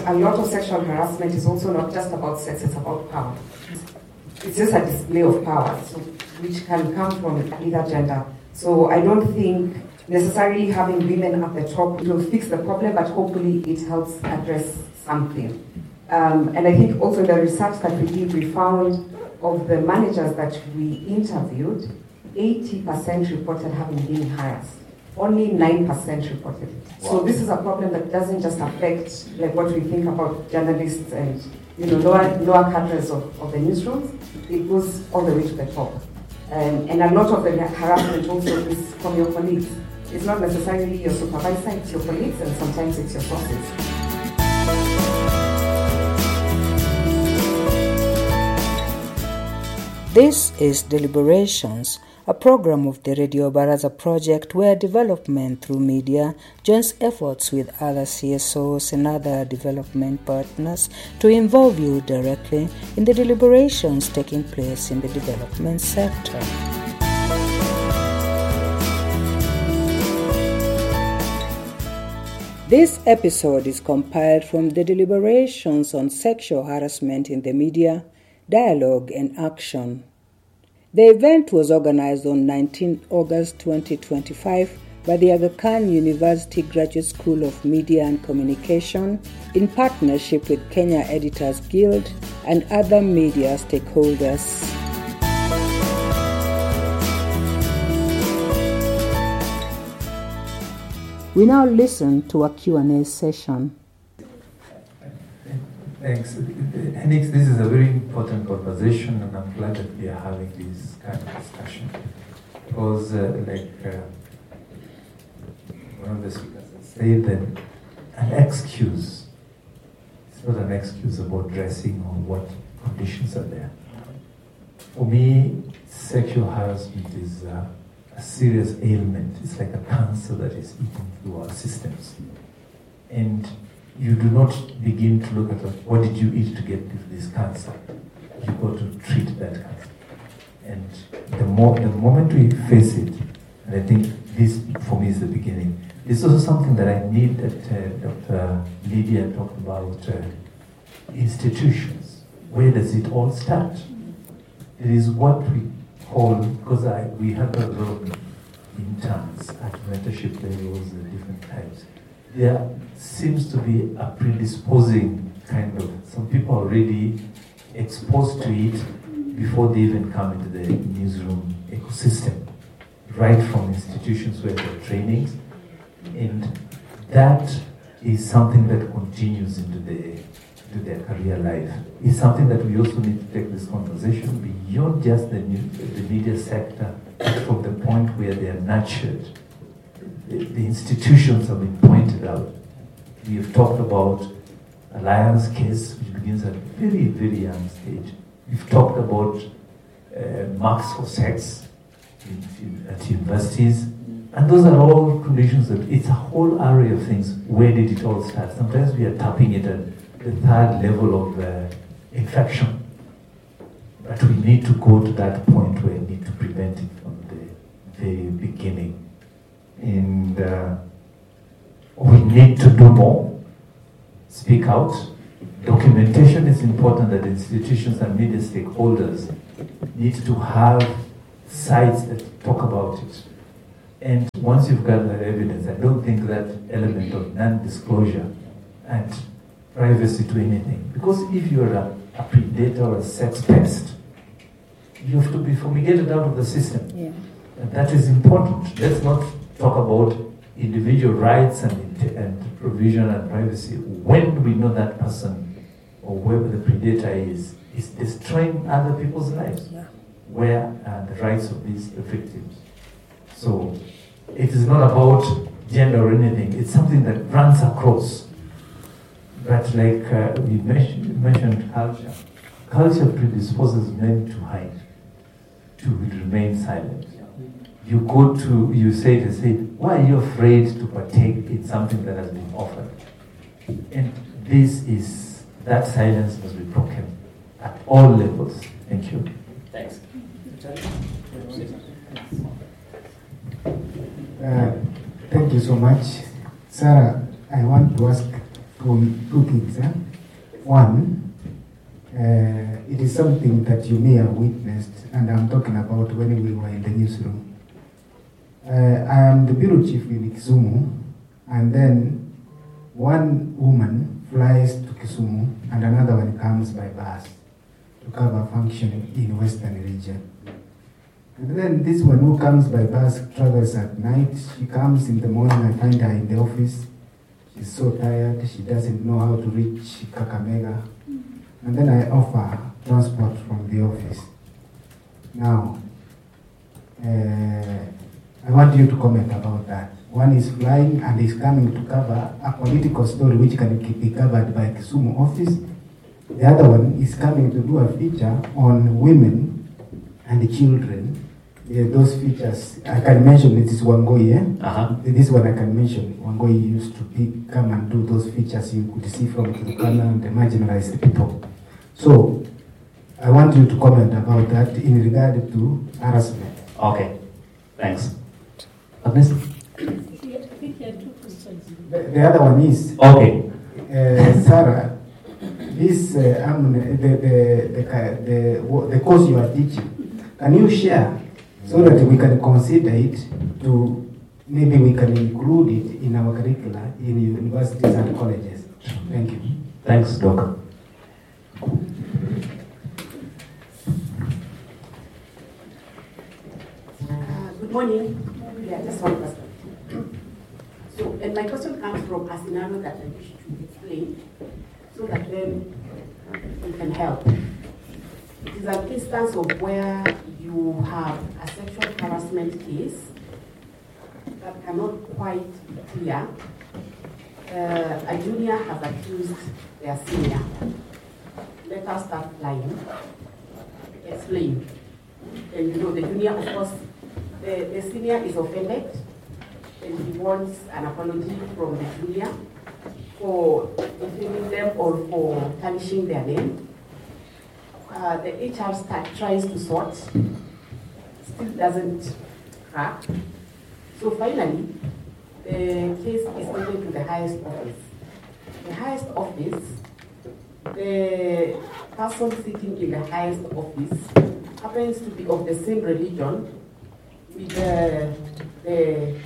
a lot of sexual harassment is also not just about sex, it's about power. It's just a display of power, so, which can come from either gender. So I don't think necessarily having women at the top will fix the problem, but hopefully it helps address something. And I think also in the research that we did, we found of the managers that we interviewed, 80% reported having been harassed. Only 9% reported it. Wow. So this is a problem that doesn't just affect like what we think about journalists and lower cadres of the newsrooms. It goes all the way to the top. And a lot of the harassment also is from your colleagues. It's not necessarily your supervisor, it's your colleagues, and sometimes it's your bosses. This is Deliberations, a program of the Radio Baraza project where development through media joins efforts with other CSOs and other development partners to involve you directly in the deliberations taking place in the development sector. This episode is compiled from the deliberations on sexual harassment in the media, dialogue and action. The event was organized on 19 August 2025 by the Aga Khan University Graduate School of Media and Communication in partnership with Kenya Editors Guild and other media stakeholders. We now listen to a Q&A session. Thanks. Henix, this is a very important conversation, and I'm glad that we are having this kind of discussion. Because, one of the speakers said that an excuse, it's not an excuse about dressing or what conditions are there. For me, sexual harassment is a serious ailment. It's like a cancer that is eating through our systems. And you do not begin to look at what did you eat to get this cancer. You go to treat that cancer. And the moment we face it, and I think this for me is the beginning, it's also something that I need that Dr. Lydia talked about, institutions. Where does it all start? It is what we call, because we have a lot of interns at mentorship levels and different types. There seems to be a predisposing kind of, some people are already exposed to it before they even come into the newsroom ecosystem, right from institutions where there are trainings. And that is something that continues into their career life. It's something that we also need to take this conversation beyond just the media sector, from the point where they are nurtured. The institutions have been pointed out. We have talked about Alliance case, which begins at a very, very young stage. We've talked about marks for sex at universities. And those are all conditions that it's a whole array of things. Where did it all start? Sometimes we are tapping it at the third level of infection. But we need to go to that point where we need to prevent it from the very beginning. And we need to do more. Speak out. Documentation is important, that institutions and media stakeholders need to have sites that talk about it. And once you've got that evidence, I don't think that element of non-disclosure and privacy to anything. Because if you're a predator or a sex pest, you have to be fumigated out of the system. Yeah. And that is important. Let's not talk about individual rights and provision and privacy when we know that person or whoever the predator is destroying other people's lives. Yeah. Where are the rights of the victims? So it is not about gender or anything. It's something that runs across. But like we mentioned culture. Culture predisposes men to hide, to remain silent. You say, why are you afraid to partake in something that has been offered? And that silence must be broken at all levels. Thank you. Thanks. Thank you so much. Sarah, I want to ask two two things. One, it is something that you may have witnessed, and I'm talking about when we were in the newsroom. I am the bureau chief in Kisumu, and then one woman flies to Kisumu, and another one comes by bus to cover function in Western region. And then this one who comes by bus travels at night. She comes in the morning, I find her in the office. She's so tired, she doesn't know how to reach Kakamega. And then I offer transport from the office. Now, I want you to comment about that. One is flying and is coming to cover a political story which can be covered by Kisumu office. The other one is coming to do a feature on women and children. Those features, I can mention it is Wangoi. This one I can mention. Wangoi used to come and do those features you could see from Turkana and the marginalized people. So, I want you to comment about that in regard to harassment. Okay, thanks. Agnes? The other one is okay. Sarah. This the course you are teaching. Can you share so that we can consider it to maybe we can include it in our curricula in universities and colleges? Thank you. Thanks, Doc. Good morning. Yeah, just one question. So, and my question comes from a scenario that I wish to explain so that then we can help. It is an instance of where you have a sexual harassment case that cannot quite be clear. A junior has accused their senior. Let us start flying. Explain. And you know, the junior, of course, the senior is offended and he wants an apology from the junior for defaming them or for tarnishing their name. The HR staff tries to sort, still doesn't crack. So finally, the case is taken to the highest office. The highest office, the person sitting in the highest office happens to be of the same religion with the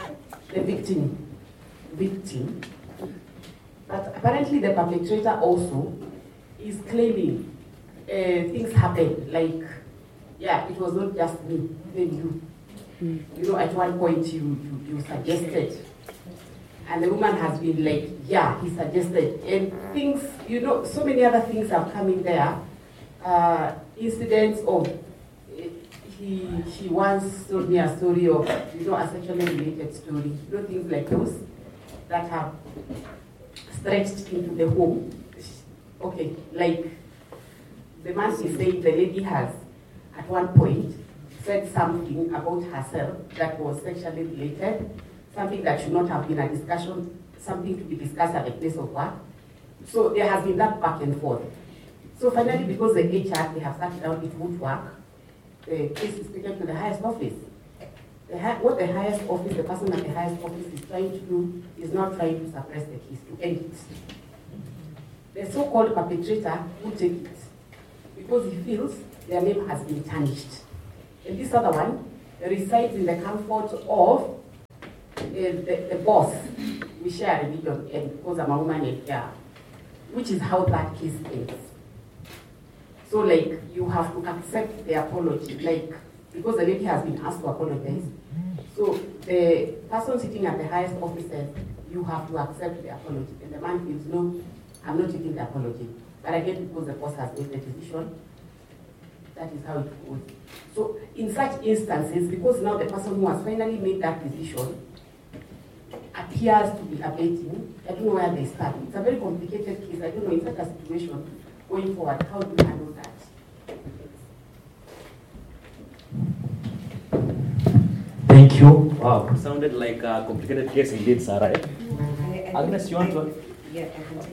victim. But apparently the perpetrator also is claiming things happened, like, yeah, it was not just me, even you. You know, at one point you suggested, and the woman has been like, yeah, he suggested, and things, you know, so many other things are coming there. Incidents of, she once told me a story of, you know, a sexually related story, you know, things like those that have stretched into the home. Okay, like the man is saying the lady has, at one point, said something about herself that was sexually related, something that should not have been a discussion, something to be discussed at the place of work. So there has been that back and forth. So finally, because the HR, they have sat down, it won't work, the case is taken to the highest office. What the highest office, the person at the highest office is trying to do is not trying to suppress the case, to end it. The so-called perpetrator will take it because he feels their name has been tarnished. And this other one resides in the comfort of the boss. We share a religion, and because I'm a woman, and yeah, which is how that case ends. So, like, you have to accept the apology, like, because the lady has been asked to apologize. So, the person sitting at the highest office says, you have to accept the apology. And the man feels, no, I'm not taking the apology. But again, because the boss has made the decision, that is how it goes. So, in such instances, because now the person who has finally made that decision appears to be abating, I don't know where they start. It's a very complicated case. I don't know, in such a situation, going forward, how do you handle that? Thank you. Wow, it sounded like a complicated case indeed, Sarah. Agnes, you want to? Yeah,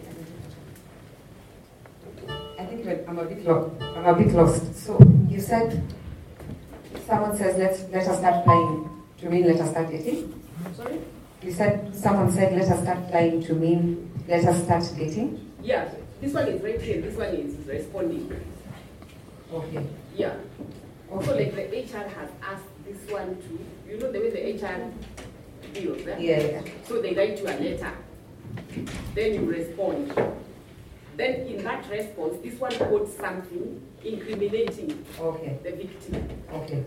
I think I'm a bit lost. So you said someone says let us start flying. Do you mean let us start dating? Sorry? You said, someone said, let us start lying to mean, let us start dating? Yeah, this one is writing, this one is responding. Okay. Yeah. Also, like the HR has asked this one to, you know the way the HR deals, eh? Yeah. So they write you a letter. Then you respond. Then in that response, this one quotes something incriminating the victim. Okay.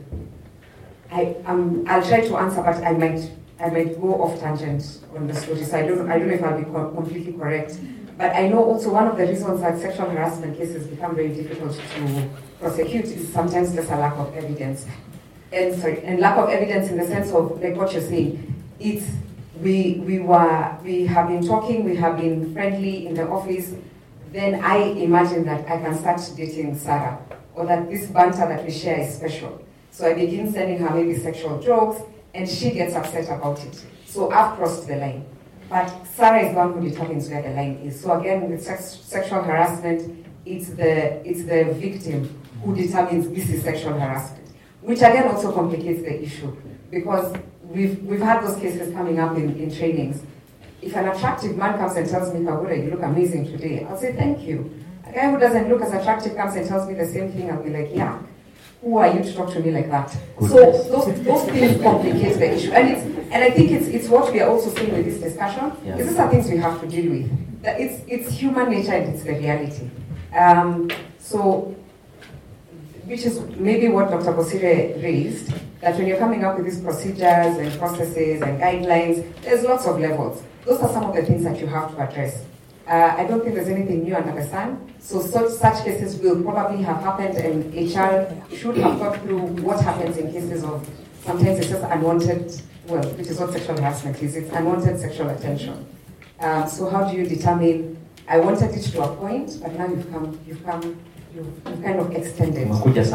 I'll try to answer, but I might go off tangent on the story, so I don't know if I'll be completely correct. But I know also one of the reasons that sexual harassment cases become very difficult to prosecute is sometimes just a lack of evidence. And lack of evidence in the sense of, like what you're saying, it's we have been talking, we have been friendly in the office, then I imagine that I can start dating Sarah, or that this banter that we share is special. So I begin sending her maybe sexual jokes, and she gets upset about it. So I've crossed the line. But Sarah is the one who determines where the line is. So again, with sexual harassment, it's the victim who determines this is sexual harassment, which again also complicates the issue, because we've had those cases coming up in trainings. If an attractive man comes and tells me, Kagure, you look amazing today, I'll say thank you. A guy who doesn't look as attractive comes and tells me the same thing, I'll be like, yeah, who are you to talk to me like that? Goodness. So those things complicate the issue. And I think it's what we are also seeing with this discussion. Yeah. These are things we have to deal with. That it's human nature and it's the reality. So, which is maybe what Dr. Bosire raised, that when you're coming up with these procedures and processes and guidelines, there's lots of levels. Those are some of the things that you have to address. I don't think there's anything new under the sun. So such cases will probably have happened, and HR should have thought through what happens in cases of, sometimes it's just unwanted, well, which is what sexual harassment is, it's unwanted sexual attention. So how do you determine, I wanted it to a point, but now you've kind of extended.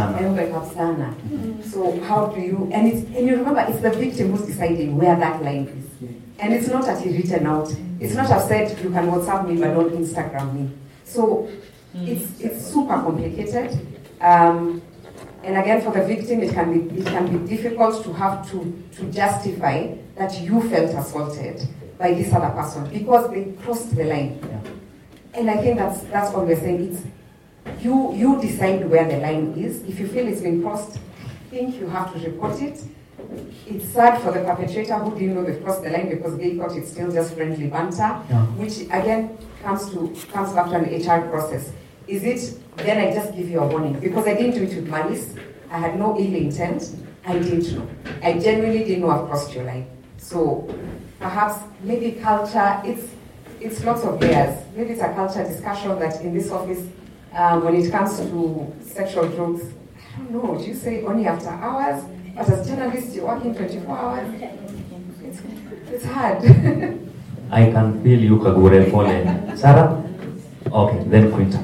So how do you, and you remember, it's the victim who's deciding where that line is. And it's not actually written out. It's not I've said you can WhatsApp me but don't Instagram me. So it's super complicated. And again, for the victim, it can be difficult to have to justify that you felt assaulted by this other person because they crossed the line. Yeah. And I think that's all we're saying. It's you decide where the line is. If you feel it's been crossed, I think you have to report it. It's sad for the perpetrator who didn't know they've crossed the line because they thought it's still just friendly banter, which again comes back to an HR process. Is it, then I just give you a warning because I didn't do it with malice, I had no ill intent, I didn't know. I genuinely didn't know I've crossed your line. So perhaps maybe culture, it's lots of layers. Maybe it's a culture discussion that in this office, when it comes to sexual jokes, I don't know, do you say only after hours? But as journalists, you're working 24 hours. It's hard. I can feel you, Kagure, Pole. Sarah? Okay, then Quinta.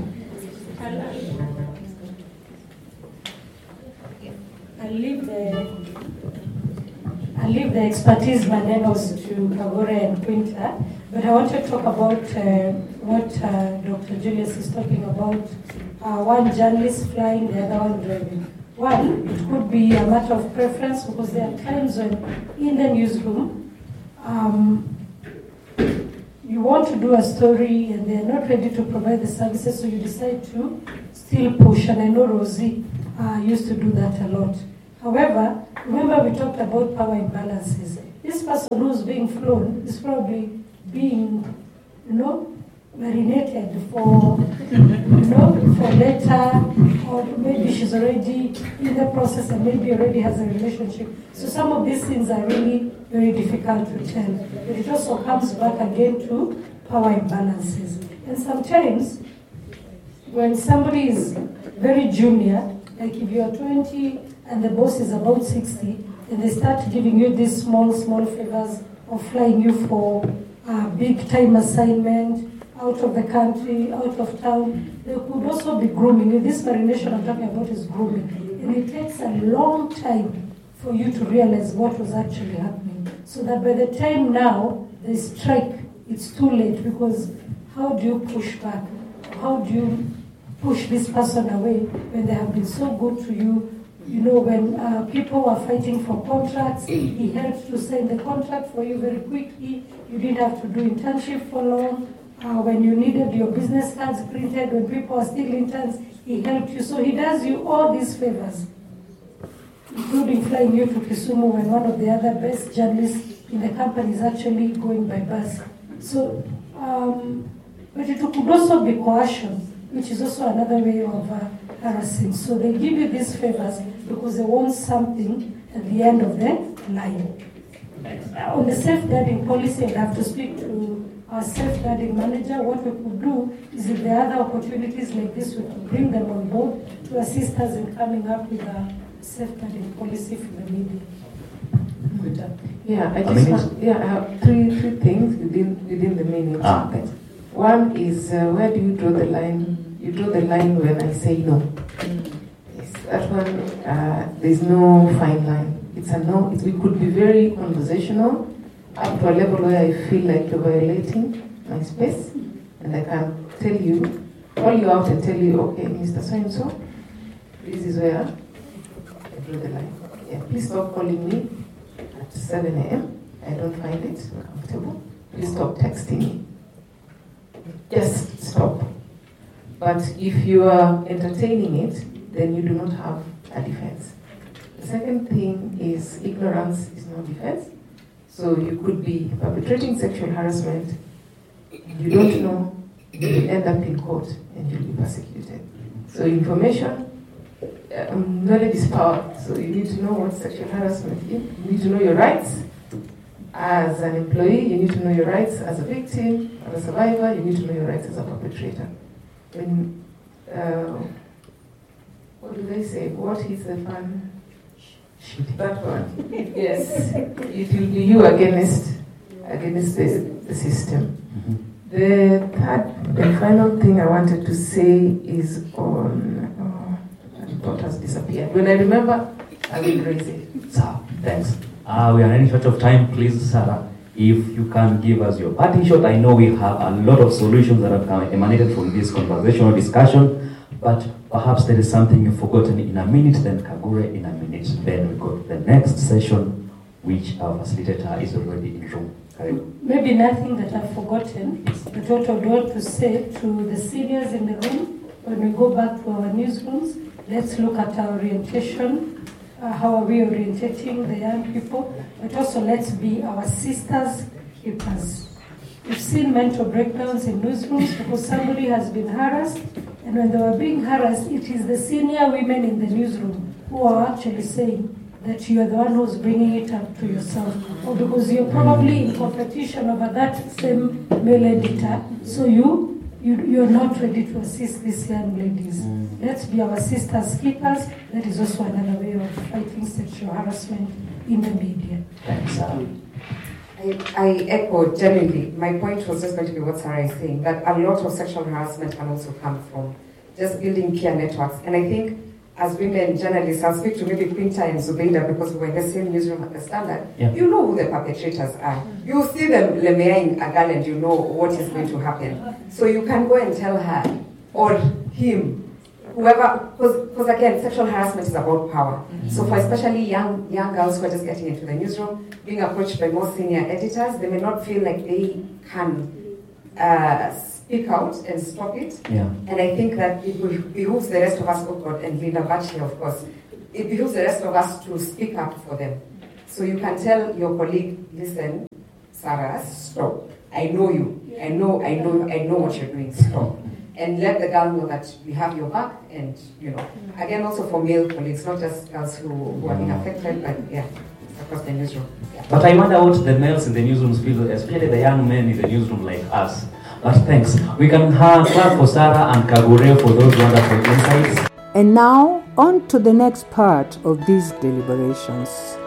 I'll leave the expertise manuals to Kagure and Quinta, but I want to talk about what Dr. Julius is talking about. One journalist flying, the other one driving. One, it could be a matter of preference because there are times when in the newsroom, you want to do a story and they're not ready to provide the services, so you decide to still push. And I know Rosie used to do that a lot. However, remember we talked about power imbalances. This person who's being flown is probably being, marinated for later, or maybe she's already in the process and maybe already has a relationship. So some of these things are really very difficult to tell. But it also comes back again to power imbalances. And sometimes when somebody is very junior, like if you're 20 and the boss is about 60, and they start giving you these small favors of flying you for a big time assignment, out of the country, out of town. There could also be grooming. This marination I'm talking about is grooming. And it takes a long time for you to realize what was actually happening. So that by the time now they strike, it's too late, because how do you push back? How do you push this person away when they have been so good to you, You know, when people were fighting for contracts, he helped to sign the contract for you very quickly. You didn't have to do internship for long. When you needed your business cards printed, when people are still interns, he helped you. So he does you all these favors, including flying you to Kisumu when one of the other best journalists in the company is actually going by bus. So, but it could also be coercion, which is also another way of harassing. So they give you these favors because they want something at the end of the line. On the safeguarding policy, I'd have to speak to our safeguarding manager. What we could do is, if there are other opportunities like this, we could bring them on board to assist us in coming up with a safeguarding policy for the media. Yeah, I have three things within the meaning. Thanks. One is, where do you draw the line? You draw the line when I say no. Yes, that one, there's no fine line. It's a no. We could be very conversational up to a level where I feel like you're violating my space, and I can call you out and tell you, okay, Mr. So-and-so, this is where I draw the line. Yeah, please stop calling me at 7 a.m. I don't find it comfortable. Please stop texting me. Just stop. But if you are entertaining it, then you do not have a defense. The second thing is, ignorance is no defense. So you could be perpetrating sexual harassment, you don't know, you will end up in court and you'll be persecuted. So information, knowledge is power. So you need to know what sexual harassment is. You need to know your rights as an employee. You need to know your rights as a victim, as a survivor. You need to know your rights as a perpetrator. When, what do they say? What is the fan? That one. Yes. It will be you against the system. Mm-hmm. The third and final thing I wanted to say is on the thought has disappeared. When I remember, I will raise it. So, thanks. We are running short of time. Please, Sarah, if you can give us your parting shot. I know we have a lot of solutions that have emanated from this conversational discussion, but perhaps there is something you've forgotten in a minute, then Kagure in a minute. Then we go to the next session, which our facilitator is already in room. Maybe nothing that I've forgotten, but what I'd want to say to the seniors in the room, when we go back to our newsrooms, let's look at our orientation. How are we orientating the young people? But also let's be our sisters' keepers. We've seen mental breakdowns in newsrooms because somebody has been harassed, and when they were being harassed, it is the senior women in the newsroom who are actually saying that you are the one who's bringing it up to yourself, or because you're probably in competition over that same male editor, so you're not ready to assist these young ladies. Let's be our sisters' keepers. That is also another way of fighting sexual harassment in the media. Thanks, Sarah. I echo genuinely. My point was just going to be what Sarah is saying, that a lot of sexual harassment can also come from just building peer networks. And I think as women journalists, I'll speak to maybe Quinta and Zubeida because we were in the same newsroom at the Standard. Yeah. You know who the perpetrators are. You see them lemeaing a girl and you know what is going to happen. So you can go and tell her or him, whoever, because again, sexual harassment is about power. Mm-hmm. So for especially young girls who are just getting into the newsroom, being approached by more senior editors, they may not feel like they can speak out and stop it. Yeah. And I think that it behooves the rest of us, oh God, and Linda Bachelor, of course, it behooves the rest of us to speak up for them. So you can tell your colleague, listen, Sarah, stop. I know you. I know what you're doing. Stop. And let the girl know that we have your back, and again, also for male colleagues, not just girls who are being affected, but across the newsroom. Yeah. But I wonder what the males in the newsrooms feel, especially the young men in the newsroom like us. But thanks. We can clap for Sarah and Kagure for those wonderful insights. And now, on to the next part of these deliberations.